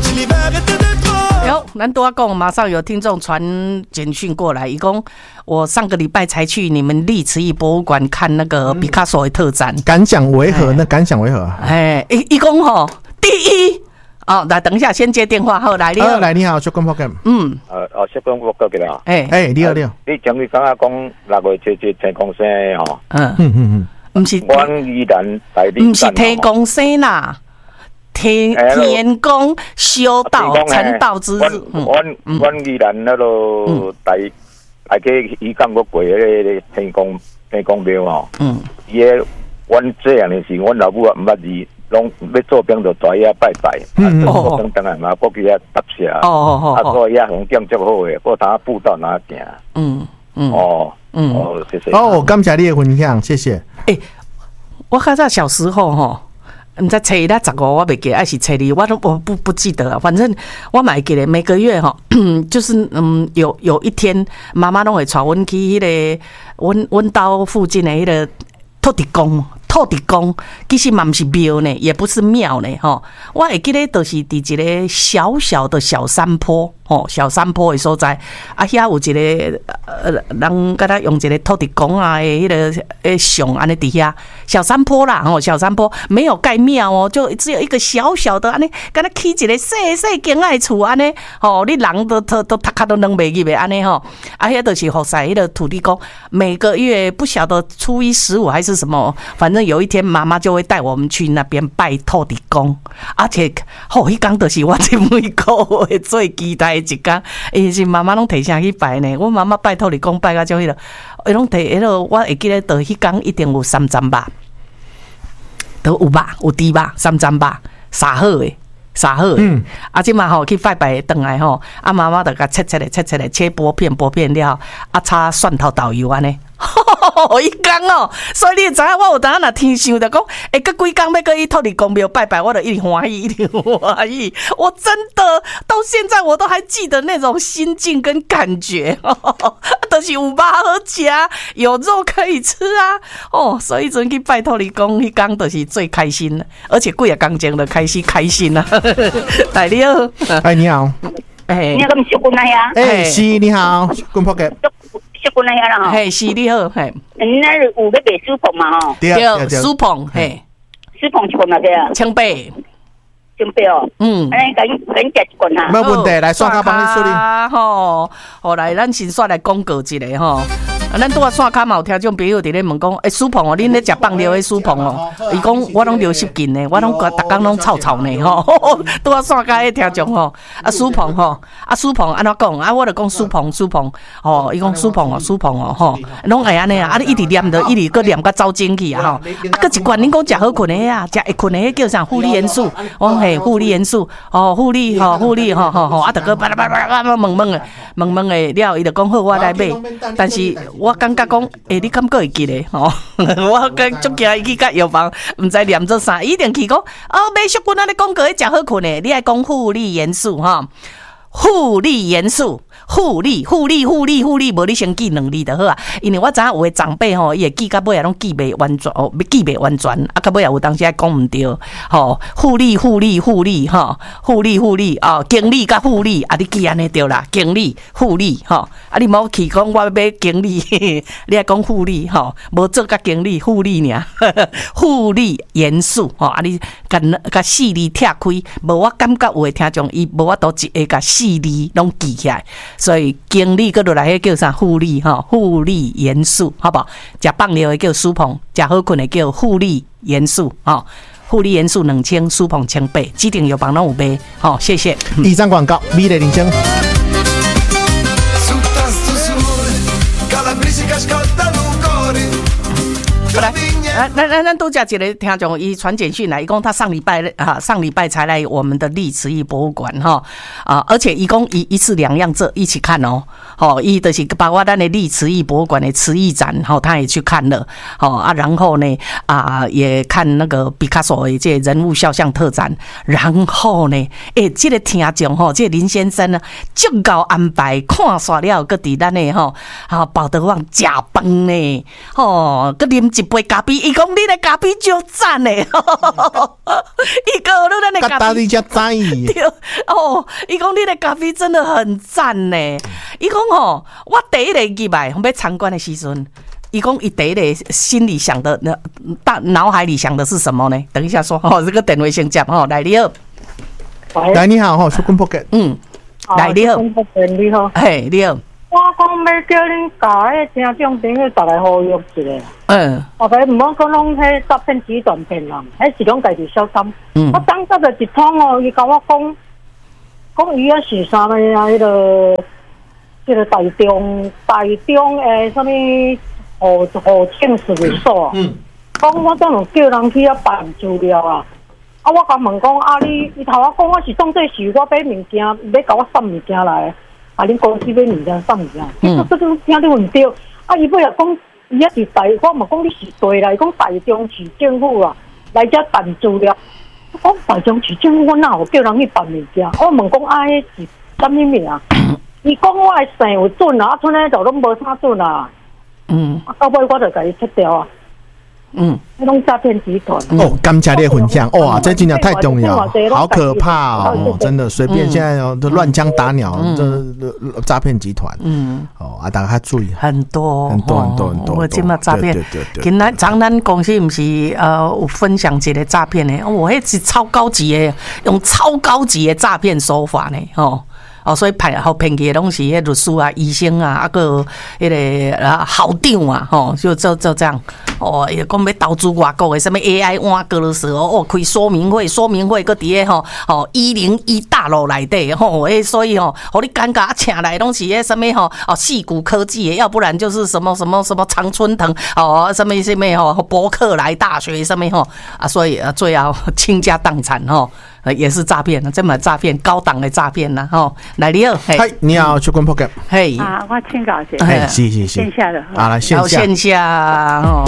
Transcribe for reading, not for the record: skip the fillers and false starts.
哟，咱多讲，马上有听众传简讯过来，一共我上个礼拜才去你们历慈义博物馆看那个毕卡索的特展， 感想为何？那感想为何？ 一共吼，第一哦，来等一下，先接电话，好，来你好， 来你好，小关博格， 小关博格啦， 你好你好， 你前日刚刚讲6月7日天公生吼， 不是， 阮宜兰台北， 不是天公生啦。天公修道成道之日， 阮宜兰那个大去渔港个过迄个天公庙吼，伊个阮这样的是阮老母也毋捌字，拢要做兵就跩遐拜拜，做兵当然嘛，过去遐搭车，所以遐风景足好诶，我当步道哪行，谢谢， 感谢你的分享，谢谢。 我较早小时候吼。唔知初一啦15我袂记得，还是初2我不记得了。反正我嘛会记得每个月哈，就是有一天妈妈拢会带阮去迄个阮家附近的迄个土地公。土地公其实嘛不是庙呢，也不是庙呢，吼。我会记得就是伫一个小小的小山坡，小山坡的所在，遐有一个人甲他用一个土地公啊的迄个像安尼伫遐小山坡啦，小山坡没有盖庙哦，就只有一个小小的安尼，敢若起一个细细间仔的厝安尼，你人都头壳都扔袂入的安尼吼，遐就是服侍迄个土地公，每个月不晓得初1、15还是什么，反正。有一天，妈妈就会带我们去那边拜土地公，而且，迄天就是我这每个月最期待的一天，是妈妈拢提上去拜呢。我妈妈拜土地公拜到就迄个，拢提迄个，我会记得，到迄天一定有3层吧，都有吧，有猪吧，3层吧，啥好诶。啥好？即嘛吼去拜拜回来吼，妈妈就甲切来，切薄片了，炒蒜头豆油安尼。一天哦，所以你知影我有当若天想着讲，隔几天要过去土地公庙拜拜，我就一直欢喜。我真的到现在我都还记得那种心境跟感觉，就是有肉好吃，有肉可以吃啊。所以阵去拜土地公，迄天就是最开心的，而且几啊天前就开心啊。来你好， 你好， 你好，小姑娘呀， 是你好，关博格。 小姑娘啦， 嘿，是你好，嘿， 那有个卖书棚嘛吼， 对，书棚，嘿， 书棚一罐嘛对啊 ，100 哦，安尼跟食一罐哈， 没问题，来刷卡帮你处理吼，好来，咱先刷来广告一下吼。咱拄啊刷卡嘛有听众朋友伫咧问讲，书棚哦，恁咧食放料的书棚哦，伊讲我拢流失紧呢，我拢逐工拢臭呢吼。拄啊刷卡的听众吼，书棚吼，书棚安怎讲？我就讲书棚吼，伊讲书棚哦吼，拢会安尼啊，你一直念着，一直搁念甲走精去啊吼。搁一罐恁讲食好困的啊，食会困的叫啥？护理元素，我嘿护理元素，护理吼，就搁巴拉巴拉问的了，伊就讲好，我来买，但是。我感觉讲，你敢个会记得吼？我跟足惊伊去甲药房，毋知念做啥，一定去讲买小棍仔咧广告迄食好困的，你爱讲护理元素哈，护理元素。护理，无你先记2字就好啊。因为我知影有的长辈吼，伊会记到尾啊，拢记袂完全哦，记袂完全，到尾啊有当时还讲毋对吼。护理吼，护理哦，经理甲护理啊，你记安尼对啦，经理护理吼，你莫去讲我要买经理，你爱讲护理吼，无做甲经理护理尔，护理元素吼，你甲4字拆开，无我感觉有的听众伊无法度一下甲4字拢记起来。所以经理搁落来，迄叫啥护理哈？护理元素，好不好？食放料的叫书棚，食好困的叫护理元素哈。护理元素2000，书棚100，指定药房拢有卖。好，谢谢。 以上广告，美丽铃声。 咱都讲一个听众，伊传简讯来，伊讲他上礼拜才来我们的历慈义博物馆哈而且伊讲伊一次2样这一起看哦，伊就是包括咱的历慈义博物馆的慈义展他也去看了然后呢也看那个毕卡索的这人物肖像特展，然后呢这个听众这个林先生呢，足够安排看煞了，搁伫咱的保德旺食饭呢搁啉一杯咖啡伊讲你的咖啡就赞嘞，伊讲你的咖啡， 你才知伊。 对哦，伊讲你的咖啡真的很赞呢。伊讲哦，我第一个入来要参观的时阵，伊讲伊第一个心里想的脑海里想的是什么呢？等一下说哦，这个电话先接哦，来你好， 来你好，出棍 pocket。 来你好， 你好， 嘿你好。 我讲要叫恁教迄听众朋友逐个呼吁一下，大家唔好讲拢迄诈骗集团骗人，迄是拢家己小心。我当时就一通哦，伊甲我讲伊啊是啥物啊？迄个台中诶，什物户政事务所，讲我怎能叫人去啊办资料啊？啊，我甲问讲啊，伊头仔讲我是当作是我买物件，要甲我送物件来。啊！恁公司买物件送物件，这个听你问对。啊，伊尾也讲，伊也是我嘛讲你是对啦。伊讲台中市政府啊，来遮办资料。我讲台中市政府，我哪有叫人去办物件？我问讲啊，迄是啥物名啊？伊讲我的姓有准啊，啊，剩下就拢无啥准啊。啊，到尾我就甲伊切掉啊。那种诈骗集团哦，感谢你的分享哇，这真的太重要，好可怕哦！真的，随便现在都乱枪打鸟，这诈骗集团，大家注意， 很多。我今嘛诈骗，今仔咱公司不是有分享一个诈骗的，迄是超高级的，用超高级的诈骗手法呢，所以骗去的拢是迄律师啊、医生啊，啊个迄个校长啊，就这样。伊讲要投资外国的什么 AI 挖哥的时候，开说明会，搁伫个101大楼内底所以互你尴尬请来拢是迄什么矽谷科技的，要不然就是什么常春藤什么伯克莱大学什么所以最后倾家荡产也是诈骗，这么诈骗高档的诈骗啦来你好， 嗨，你好，出棍 pocket。 我请教一下， 是， 线下的来线下